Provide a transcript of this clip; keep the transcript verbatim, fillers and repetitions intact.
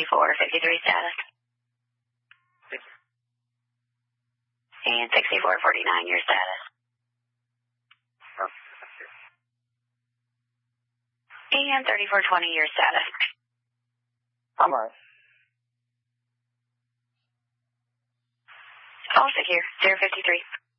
thirty-four fifty-three status. And sixty-four forty-nine, your status. And thirty-four twenty, your status. I'm all right. All secure, zero fifty-three.